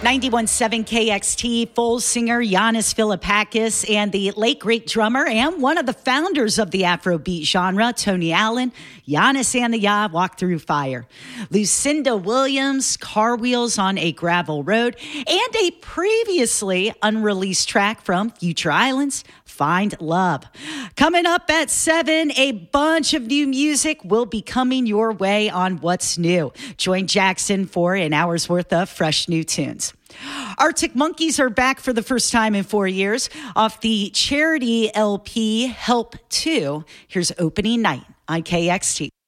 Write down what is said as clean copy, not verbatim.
91.7 KXT, full singer Yannis Philippakis and the late great drummer and one of the founders of the Afrobeat genre, Tony Allen, Yannis and the Ya walk through fire. Lucinda Williams, Car Wheels on a Gravel Road, and a previously unreleased track from Future Islands, Find Love. Coming up at 7, a bunch of new music will be coming your way on What's New. Join Jackson for an hour's worth of fresh new tunes. Arctic Monkeys are back for the first time in 4 years off the charity LP Help 2. Here's Opening Night on KXT.